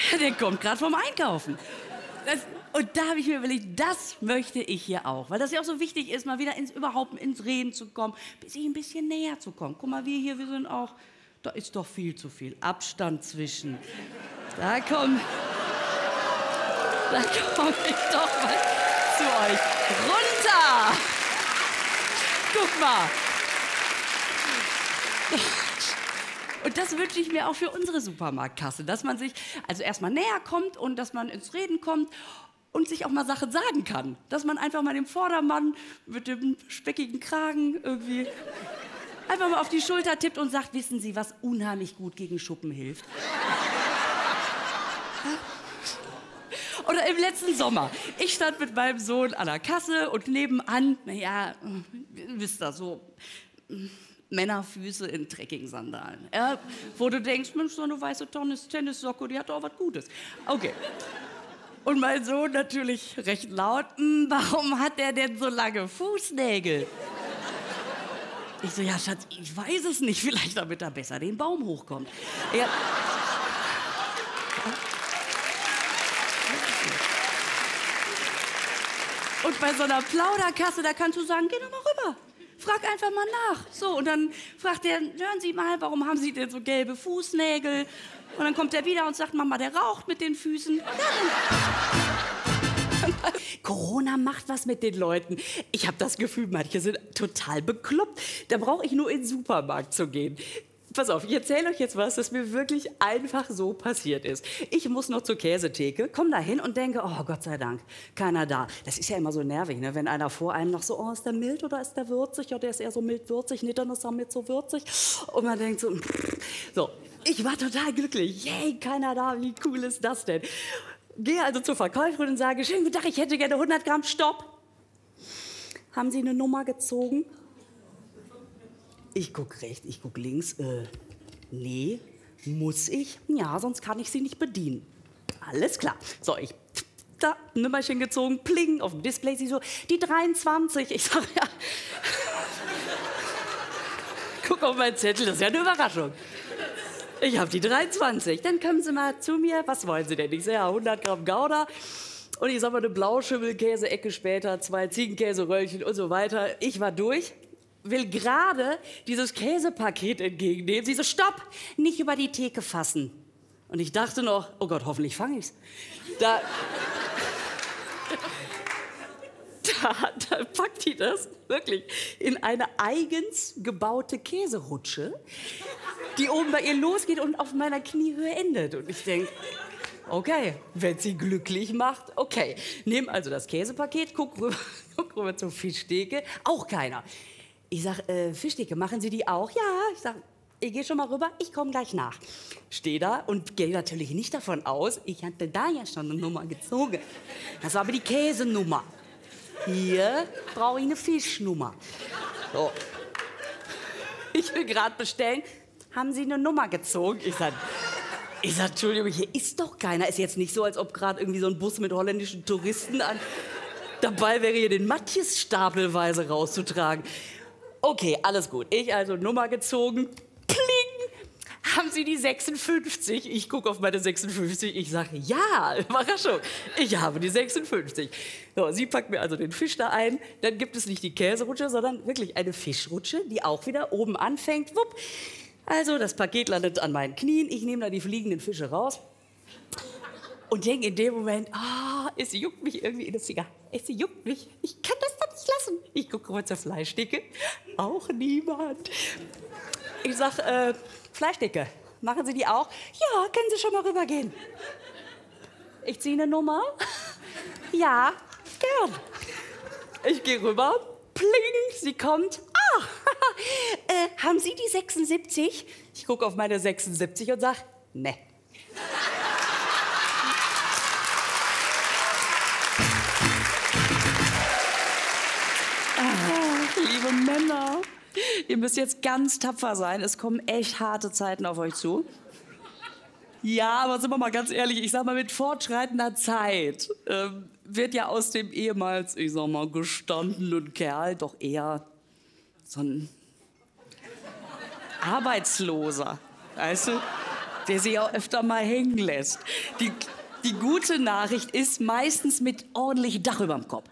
Der kommt gerade vom Einkaufen. Und da habe ich mir überlegt, das möchte ich hier auch. Weil das ja auch so wichtig ist, mal wieder überhaupt ins Reden zu kommen, bis ich ein bisschen näher zu kommen. Guck mal, wir hier, wir sind auch, da ist doch viel zu viel Abstand zwischen. Da komm ich doch mal zu euch runter. Guck mal. Und das wünsche ich mir auch für unsere Supermarktkasse, dass man sich also erstmal näher kommt und dass man ins Reden kommt und sich auch mal Sachen sagen kann. Dass man einfach mal dem Vordermann mit dem speckigen Kragen irgendwie einfach mal auf die Schulter tippt und sagt, wissen Sie, was unheimlich gut gegen Schuppen hilft? Oder im letzten Sommer. Ich stand mit meinem Sohn an der Kasse und nebenan, naja, wisst ihr, so Männerfüße in Trekking-Sandalen. Ja, wo du denkst, Mensch, so eine weiße Tennissocke, die hat doch was Gutes. Okay. Und mein Sohn natürlich recht laut, warum hat der denn so lange Fußnägel? Ich so, ja, Schatz, ich weiß es nicht, vielleicht damit er besser den Baum hochkommt. Ja. Und bei so einer Plauderkasse, da kannst du sagen, geh doch mal rüber. Frag einfach mal nach. So, und dann fragt er, hören Sie mal, warum haben Sie denn so gelbe Fußnägel? Und dann kommt er wieder und sagt, Mama, der raucht mit den Füßen. Ja, Corona macht was mit den Leuten. Ich habe das Gefühl, manche sind total bekloppt. Da brauche ich nur in den Supermarkt zu gehen. Pass auf, ich erzähle euch jetzt was, das mir wirklich einfach so passiert ist. Ich muss noch zur Käsetheke, komme da hin und denke, oh Gott sei Dank, keiner da. Das ist ja immer so nervig, ne? Wenn einer vor einem noch so, oh, ist der mild oder ist der würzig? Oder der ist eher so mild-würzig, nicht, dann ist er mit so würzig. Und man denkt so, so, ich war total glücklich. Yay, keiner da, wie cool ist das denn? Gehe also zur Verkäuferin und sage, schönen guten Tag, ich hätte gerne 100 Gramm, stopp. Haben Sie eine Nummer gezogen? Ich guck rechts, ich guck links. Nee, muss ich? Ja, sonst kann ich Sie nicht bedienen. Alles klar. So, ich da, Nummerchen gezogen, pling, auf dem Display. Sie so, die 23. Ich sag, ja. Guck auf meinen Zettel, das ist ja eine Überraschung. Ich habe die 23. Dann kommen Sie mal zu mir. Was wollen Sie denn? Ich sage, ja, 100 Gramm Gouda. Und ich sag mal, eine Blauschimmelkäse-Ecke später, 2 Ziegenkäseröllchen und so weiter. Ich war durch. Will gerade dieses Käsepaket entgegennehmen. Sie so, stopp, nicht über die Theke fassen. Und ich dachte noch, oh Gott, hoffentlich fange ich's. Da packt die das wirklich in eine eigens gebaute Käserutsche, die oben bei ihr losgeht und auf meiner Kniehöhe endet. Und ich denke, okay, wenn sie glücklich macht, okay. Nehm also das Käsepaket, guck rüber zur Fischtheke, auch keiner. Ich sag, Fischtheke, machen Sie die auch? Ja, ich sag, ich gehe schon mal rüber, ich komme gleich nach. Stehe da und gehe natürlich nicht davon aus, ich hatte da ja schon eine Nummer gezogen. Das war aber die Käsenummer. Hier brauche ich eine Fischnummer. So. Ich will gerade bestellen, haben Sie eine Nummer gezogen? Ich sag, Entschuldigung, hier ist doch keiner. Ist jetzt nicht so, als ob gerade irgendwie so ein Bus mit holländischen Touristen dabei wäre, hier den Matjes stapelweise rauszutragen. Okay, alles gut. Ich also Nummer gezogen. Pling! Haben Sie die 56? Ich gucke auf meine 56. Ich sage, ja, Überraschung. Ich habe die 56. So, sie packt mir also den Fisch da ein. Dann gibt es nicht die Käserutsche, sondern wirklich eine Fischrutsche, die auch wieder oben anfängt. Wupp. Also, das Paket landet an meinen Knien. Ich nehme da die fliegenden Fische raus. Und denke in dem Moment, es juckt mich irgendwie in den Finger. Es juckt mich. Ich kann das doch nicht lassen. Ich gucke mal zur Fleischtheke. Auch niemand. Ich sag, Fleischtheke, machen Sie die auch? Ja, können Sie schon mal rübergehen. Ich ziehe eine Nummer. Ja, gern. Ich gehe rüber. Pling, sie kommt. Haben Sie die 76? Ich gucke auf meine 76 und sag, ne. Liebe Männer, ihr müsst jetzt ganz tapfer sein. Es kommen echt harte Zeiten auf euch zu. Ja, aber sind wir mal ganz ehrlich, ich sag mal, mit fortschreitender Zeit wird ja aus dem ehemals, ich sag mal, gestandenen Kerl doch eher so ein Arbeitsloser. Weißt du? der sie auch öfter mal hängen lässt. Die gute Nachricht ist meistens mit ordentlich Dach überm Kopf.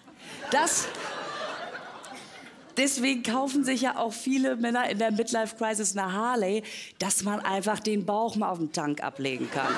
Deswegen kaufen sich ja auch viele Männer in der Midlife-Crisis eine Harley, dass man einfach den Bauch mal auf den Tank ablegen kann.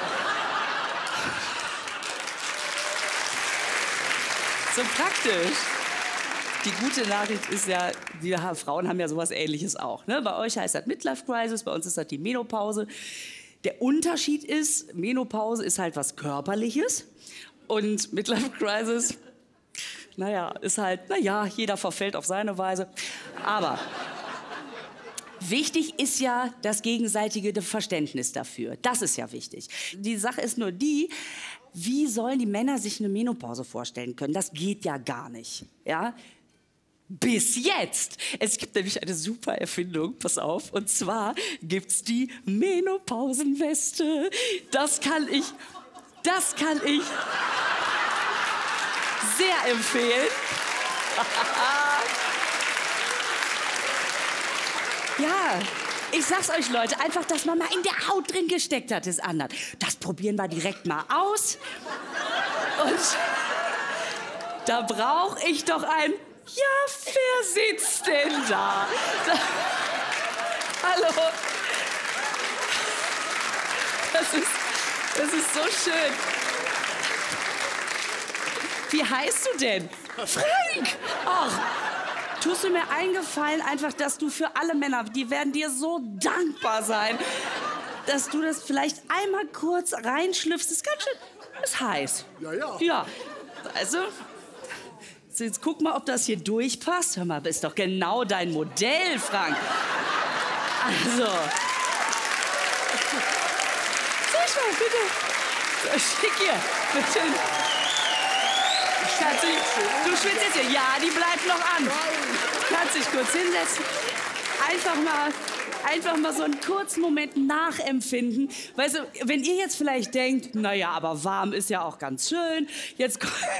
So praktisch. Die gute Nachricht ist ja, wir Frauen haben ja sowas Ähnliches auch. Ne? Bei euch heißt das Midlife-Crisis, bei uns ist das die Menopause. Der Unterschied ist, Menopause ist halt was Körperliches und Midlife-Crisis, naja, ist halt, naja, jeder verfällt auf seine Weise. Aber wichtig ist ja das gegenseitige Verständnis dafür. Das ist ja wichtig. Die Sache ist nur die, wie sollen die Männer sich eine Menopause vorstellen können? Das geht ja gar nicht, ja? Bis jetzt. Es gibt nämlich eine super Erfindung, pass auf, und zwar gibt's die Menopausenweste. Das kann ich sehr empfehlen. Ja, ich sag's euch, Leute, einfach, dass man mal in der Haut drin gesteckt hat, ist anders. Das probieren wir direkt mal aus. Und da brauche ich doch ein... Ja, wer sitzt denn da? Hallo. Das ist so schön. Wie heißt du denn? Frank! Ach, tust du mir eingefallen, einfach, dass du für alle Männer, die werden dir so dankbar sein, dass du das vielleicht einmal kurz reinschlüpfst. Ist ganz schön, ist heiß. Ja. Ja, also, jetzt guck mal, ob das hier durchpasst. Hör mal, das ist doch genau dein Modell, Frank. Also, sag mal, bitte. Schick hier, bitte. Du schwitzt jetzt hier. Ja, die bleibt noch an. Kannst dich kurz hinsetzen. Einfach mal so einen kurzen Moment nachempfinden. Weißt du, wenn ihr jetzt vielleicht denkt, naja, aber warm ist ja auch ganz schön. Jetzt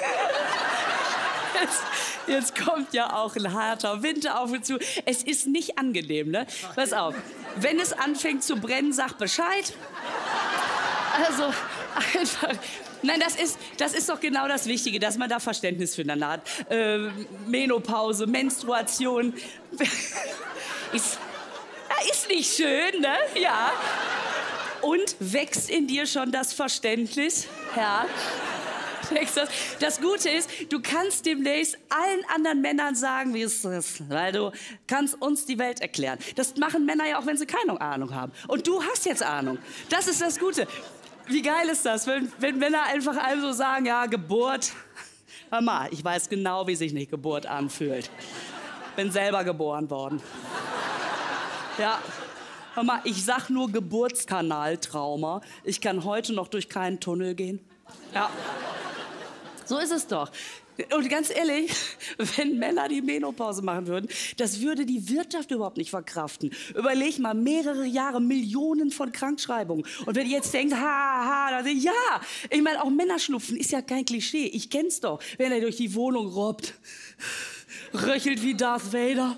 kommt ja auch ein harter Winter auf uns zu. Es ist nicht angenehm, ne? Pass auf, wenn es anfängt zu brennen, sag Bescheid. Also, einfach... Nein, das ist doch genau das Wichtige, dass man da Verständnis füreinander hat. Menopause, Menstruation. ist nicht schön, ne? Ja. Und wächst in dir schon das Verständnis? Ja. Das Gute ist, du kannst demnächst allen anderen Männern sagen, wie es ist, weil du kannst uns die Welt erklären. Das machen Männer ja auch, wenn sie keine Ahnung haben. Und du hast jetzt Ahnung. Das ist das Gute. Wie geil ist das, wenn Männer einfach einem so sagen, ja, Geburt, hör mal, ich weiß genau, wie sich eine Geburt anfühlt. Bin selber geboren worden. Ja, hör mal, ich sag nur Geburtskanaltrauma. Ich kann heute noch durch keinen Tunnel gehen. Ja, so ist es doch. Und ganz ehrlich, wenn Männer die Menopause machen würden, das würde die Wirtschaft überhaupt nicht verkraften. Überleg mal, mehrere Jahre, Millionen von Krankschreibungen. Und wenn ihr jetzt denkt, dann ja, ich meine, auch Männerschnupfen ist ja kein Klischee. Ich kenn's doch, wenn er durch die Wohnung robbt, röchelt wie Darth Vader,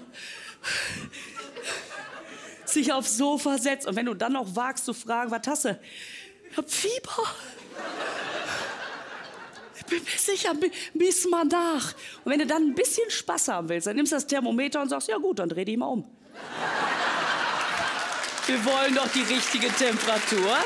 sich aufs Sofa setzt. Und wenn du dann noch wagst zu fragen, was hast du? Ich hab Fieber. Bin mir sicher, miss mal nach. Und wenn du dann ein bisschen Spaß haben willst, dann nimmst du das Thermometer und sagst, ja gut, dann dreh dich mal um. Wir wollen doch die richtige Temperatur.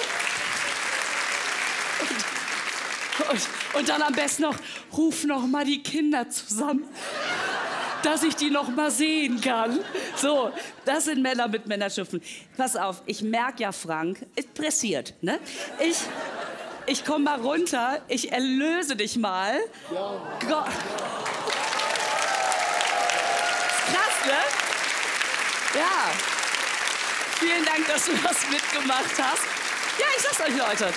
Und dann am besten noch, ruf noch mal die Kinder zusammen, dass ich die noch mal sehen kann. So, das sind Männer mit Männerschnupfen. Pass auf, ich merk ja, Frank, es pressiert, ne? Ich komm mal runter, ich erlöse dich mal. Ja. Krass, ne? Ja. Vielen Dank, dass du das mitgemacht hast. Ja, ich sag's euch, Leute.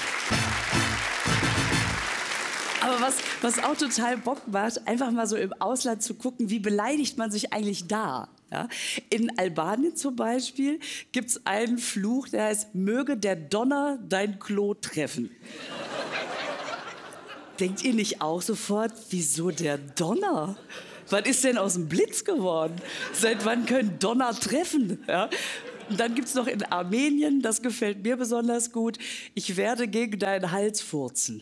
Aber was auch total Bock macht, einfach mal so im Ausland zu gucken, wie beleidigt man sich eigentlich da. Ja? In Albanien zum Beispiel gibt es einen Fluch, der heißt, möge der Donner dein Klo treffen. Denkt ihr nicht auch sofort, wieso der Donner? Was ist denn aus dem Blitz geworden? Seit wann können Donner treffen? Ja? Und dann gibt es noch in Armenien, das gefällt mir besonders gut, ich werde gegen deinen Hals furzen.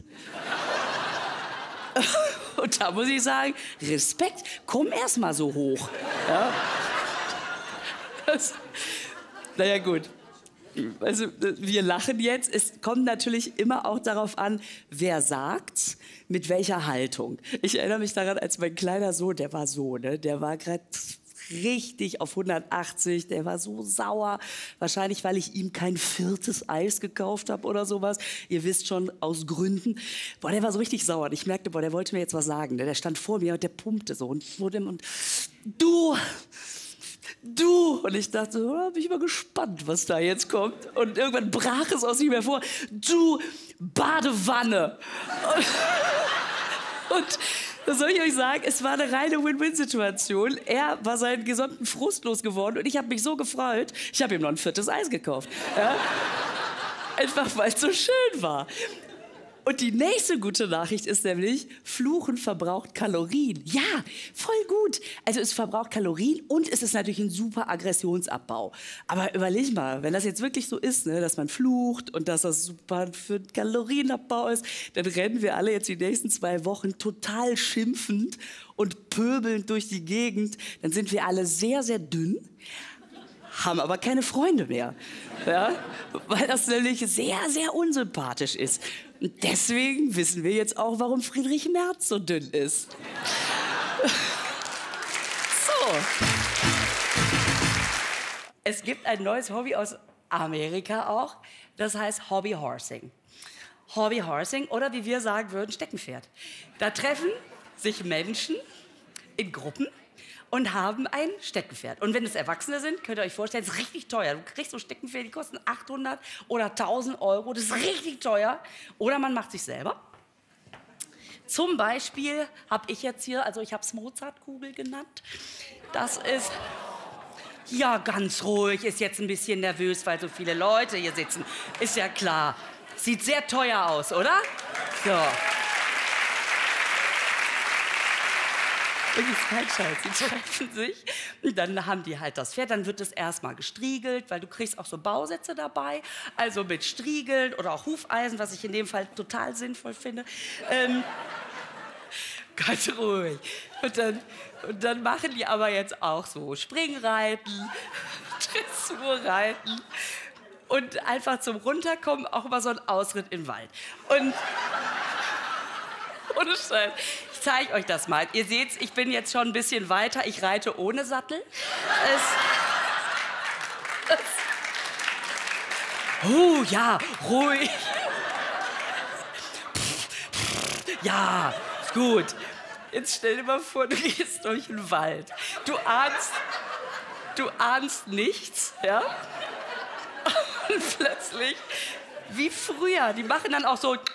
Und da muss ich sagen, Respekt, komm erst mal so hoch. Ja? Naja, gut. Also, wir lachen jetzt. Es kommt natürlich immer auch darauf an, wer sagt's, mit welcher Haltung. Ich erinnere mich daran, als mein kleiner Sohn, der war so, ne, der war gerade richtig auf 180, der war so sauer. Wahrscheinlich, weil ich ihm kein 4. Eis gekauft habe oder sowas. Ihr wisst schon, aus Gründen. Boah, der war so richtig sauer. Und ich merkte, boah, der wollte mir jetzt was sagen. Der stand vor mir und der pumpte so. Und du. Und ich dachte, oh, bin ich mal gespannt, was da jetzt kommt. Und irgendwann brach es aus ihm hervor. Du Badewanne. Und was soll ich euch sagen? Es war eine reine Win-Win-Situation. Er war seinen gesamten Frust losgeworden und ich habe mich so gefreut. Ich habe ihm noch ein 4. Eis gekauft. Ja? Einfach, weil es so schön war. Und die nächste gute Nachricht ist nämlich, Fluchen verbraucht Kalorien. Ja, voll gut. Also es verbraucht Kalorien und es ist natürlich ein super Aggressionsabbau. Aber überleg mal, wenn das jetzt wirklich so ist, ne, dass man flucht und dass das super für den Kalorienabbau ist, dann rennen wir alle jetzt die nächsten 2 Wochen total schimpfend und pöbelnd durch die Gegend. Dann sind wir alle sehr, sehr dünn, haben aber keine Freunde mehr. Ja? Weil das nämlich sehr, sehr unsympathisch ist. Und deswegen wissen wir jetzt auch, warum Friedrich Merz so dünn ist. So. Es gibt ein neues Hobby aus Amerika auch, das heißt Hobbyhorsing. Hobbyhorsing oder wie wir sagen würden, Steckenpferd. Da treffen sich Menschen in Gruppen und haben ein Steckenpferd. Und wenn es Erwachsene sind, könnt ihr euch vorstellen, das ist richtig teuer. Du kriegst so Steckenpferde, die kosten 800 oder 1000 Euro. Das ist richtig teuer. Oder man macht sich selber. Zum Beispiel habe ich jetzt hier, also ich habe es Mozartkugel genannt. Das ist, ja, ganz ruhig, ist jetzt ein bisschen nervös, weil so viele Leute hier sitzen. Ist ja klar. Sieht sehr teuer aus, oder? So. Das ist kein Scheiß, die treffen sich und dann haben die halt das Pferd, dann wird es erstmal gestriegelt, weil du kriegst auch so Bausätze dabei, also mit Striegeln oder auch Hufeisen, was ich in dem Fall total sinnvoll finde. Ganz ruhig. Und dann machen die aber jetzt auch so Springreiten, Dressurreiten und einfach zum Runterkommen auch mal so ein Ausritt im Wald. Und ohne Scheiß. Ich zeige euch das mal. Ihr seht, ich bin jetzt schon ein bisschen weiter. Ich reite ohne Sattel. Ja, ruhig. Ja, ist gut. Jetzt stell dir mal vor, du gehst durch den Wald. Du ahnst nichts, ja? Und plötzlich, wie früher, die machen dann auch so.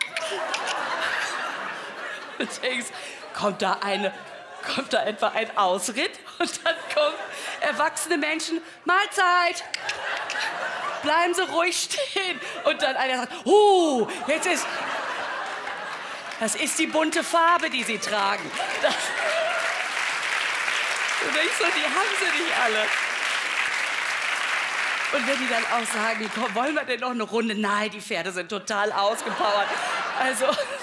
Und denkst, kommt da etwa ein Ausritt? Und dann kommen erwachsene Menschen, Mahlzeit! Bleiben Sie ruhig stehen. Und dann einer sagt, das ist die bunte Farbe, die Sie tragen. Und ich so, die haben sie nicht alle. Und wenn die dann auch sagen, komm, wollen wir denn noch eine Runde? Nein, die Pferde sind total ausgepowert. Also,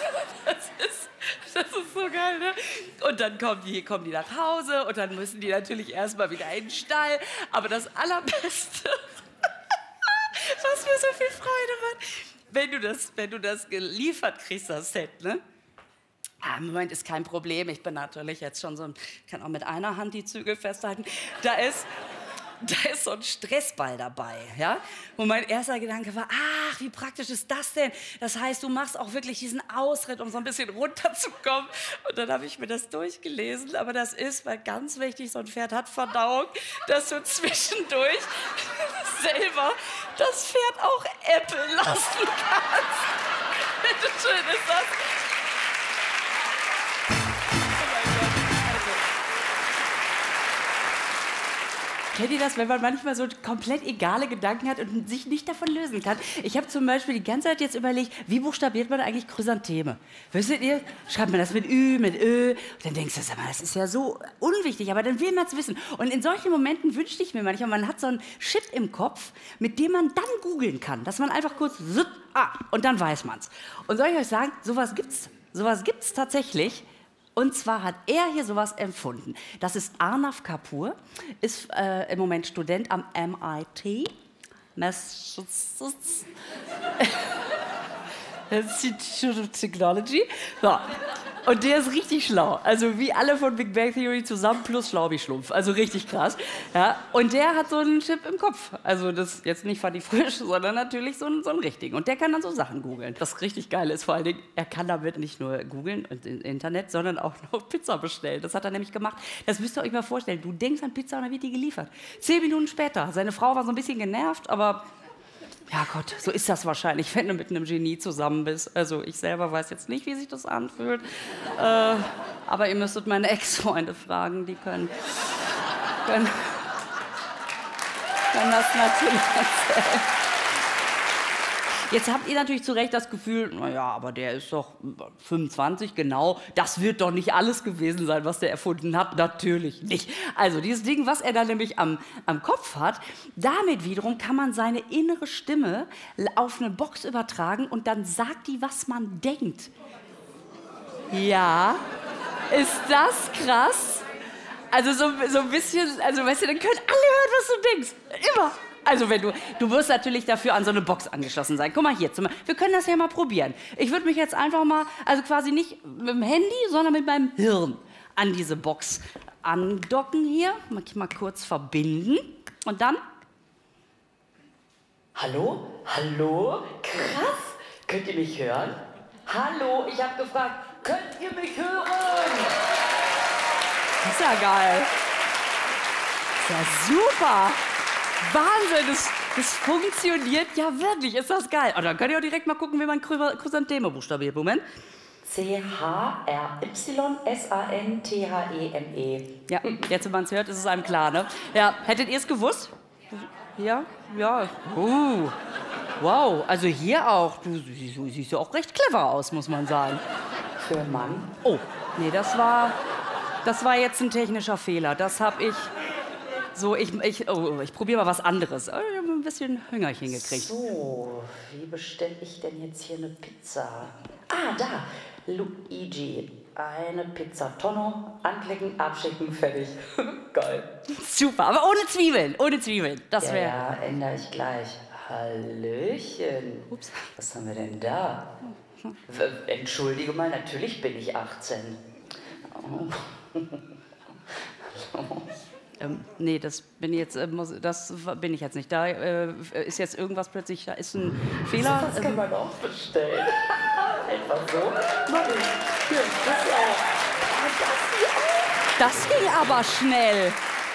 das ist so geil, ne? Und dann kommen die nach Hause und dann müssen die natürlich erstmal wieder in den Stall. Aber das Allerbeste, was mir so viel Freude macht, wenn du das geliefert kriegst, das Set, ne? Moment, ist kein Problem. Ich bin natürlich jetzt schon so, kann auch mit einer Hand die Zügel festhalten. Da ist so ein Stressball dabei, ja? Und mein erster Gedanke war, ach, wie praktisch ist das denn? Das heißt, du machst auch wirklich diesen Ausritt, um so ein bisschen runterzukommen. Und dann habe ich mir das durchgelesen. Aber das ist, weil ganz wichtig, so ein Pferd hat Verdauung, dass du zwischendurch selber das Pferd auch äppeln lassen kannst. Bitte schön, ist das... Kennt ihr das, wenn man manchmal so komplett egale Gedanken hat und sich nicht davon lösen kann? Ich habe zum Beispiel die ganze Zeit jetzt überlegt, wie buchstabiert man eigentlich Chrysantheme? Wisst ihr, schreibt man das mit Ü, mit Ö? Und dann denkst du, sag mal, das ist ja so unwichtig, aber dann will man es wissen. Und in solchen Momenten wünschte ich mir manchmal, man hat so einen Chip im Kopf, mit dem man dann googeln kann, dass man einfach kurz, und dann weiß man's. Und soll ich euch sagen, sowas gibt's tatsächlich. Und zwar hat er hier sowas erfunden. Das ist Arnav Kapoor, ist im Moment Student am MIT, Massachusetts Institute of Technology. So. Und der ist richtig schlau. Also wie alle von Big Bang Theory zusammen plus schlau wie Schlumpf. Also richtig krass. Ja. Und der hat so einen Chip im Kopf. Also das jetzt nicht Fanny Frisch, sondern natürlich so einen richtigen. Und der kann dann so Sachen googeln. Das richtig Geile ist vor allen Dingen, er kann damit nicht nur googeln und im Internet, sondern auch noch Pizza bestellen. Das hat er nämlich gemacht. Das müsst ihr euch mal vorstellen. Du denkst an Pizza und dann wird die geliefert. 10 Minuten später. Seine Frau war so ein bisschen genervt, aber... Ja Gott, so ist das wahrscheinlich, wenn du mit einem Genie zusammen bist. Also ich selber weiß jetzt nicht, wie sich das anfühlt. Aber ihr müsstet meine Ex-Freunde fragen, die können das natürlich erzählen. Jetzt habt ihr natürlich zu Recht das Gefühl, naja, aber der ist doch 25, genau. Das wird doch nicht alles gewesen sein, was der erfunden hat. Natürlich nicht. Also dieses Ding, was er da nämlich am Kopf hat, damit wiederum kann man seine innere Stimme auf eine Box übertragen und dann sagt die, was man denkt. Ja, ist das krass? Also so ein bisschen, also weißt du, dann können alle hören, was du denkst. Immer. Also wenn du wirst natürlich dafür an so eine Box angeschlossen sein. Guck mal hier, wir können das ja mal probieren. Ich würde mich jetzt einfach mal, also quasi nicht mit dem Handy, sondern mit meinem Hirn an diese Box andocken hier. Mal kurz verbinden und dann... Hallo? Hallo? Krass! Könnt ihr mich hören? Hallo, ich habe gefragt, könnt ihr mich hören? Das ist ja geil. Das ist ja super. Wahnsinn, das funktioniert ja wirklich, ist das geil. Und dann könnt ihr auch direkt mal gucken, wie man Chrysantheme buchstabiert. Moment. C-H-R-Y-S-A-N-T-H-E-M-E. Ja, jetzt, wenn man es hört, ist es einem klar, ne? Ja, hättet ihr es gewusst? Ja, ja. Wow, also hier auch. Du siehst ja auch recht clever aus, muss man sagen. Für einen Mann. Oh, nee, das war jetzt ein technischer Fehler. Das habe ich... So, ich probiere mal was anderes. Ich habe ein bisschen Hüngerchen gekriegt. So, wie bestelle ich denn jetzt hier eine Pizza? Ah, da. Luigi. Eine Pizza Tonno. Anklicken, abschicken, fertig. Geil. Super, aber ohne Zwiebeln. Ohne Zwiebeln. Das wäre... Ja, ändere ich gleich. Hallöchen. Ups. Was haben wir denn da? Entschuldige mal, natürlich bin ich 18. Oh. Nee, das bin ich jetzt nicht. Da ist jetzt irgendwas plötzlich, da ist ein Fehler. Das kann man auch bestellen. Einfach so. Hier, das auch. Das ging aber schnell.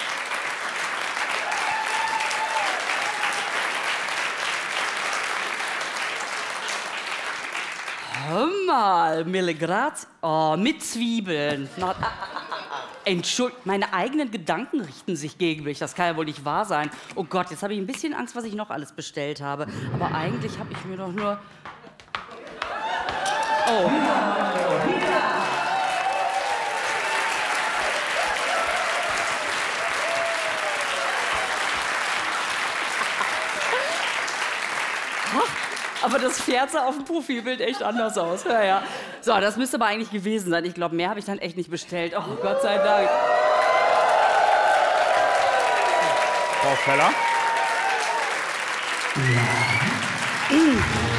Hör mal, Milligrat. Oh, mit Zwiebeln. Entschuldigung, meine eigenen Gedanken richten sich gegen mich. Das kann ja wohl nicht wahr sein. Oh Gott, jetzt habe ich ein bisschen Angst, was ich noch alles bestellt habe. Aber eigentlich habe ich mir doch nur... Oh. Aber das fährt auf dem Profilbild echt anders aus. Ja, ja. So, das müsste aber eigentlich gewesen sein. Ich glaube, mehr habe ich dann echt nicht bestellt. Oh, Gott sei Dank. Frau Feller? Ja.